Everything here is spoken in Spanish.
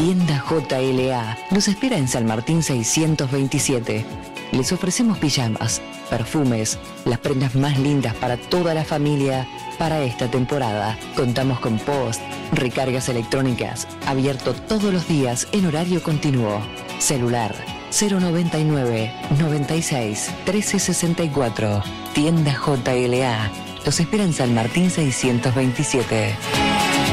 Tienda JLA los espera en San Martín 627. Les ofrecemos pijamas, perfumes, las prendas más lindas para toda la familia para esta temporada. Contamos con post, recargas electrónicas, abierto todos los días en horario continuo. Celular 099 96 1364. Tienda JLA los espera en San Martín 627.